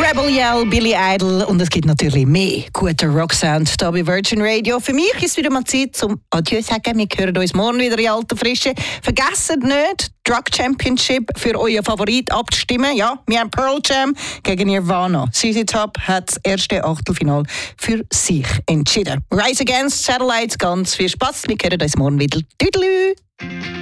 Rebel Yell, Billy Idol und es gibt natürlich mehr guten Rocksound hier bei Virgin Radio. Für mich ist es wieder mal Zeit zum Adieu sagen. Wir hören uns morgen wieder in alter Frische. Vergesst nicht, Drug Championship für euren Favorit abzustimmen. Ja, wir haben Pearl Jam gegen Nirvana. ZZ Top hat das erste Achtelfinale für sich entschieden. Rise Against Satellites, ganz viel Spaß. Wir hören uns morgen wieder. Tüdelü!